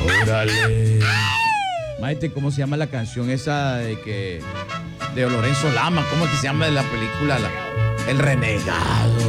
Órale. Maite, ¿cómo se llama la canción esa de Lorenzo Lama? ¿Cómo es que se llama de la película? El Renegado.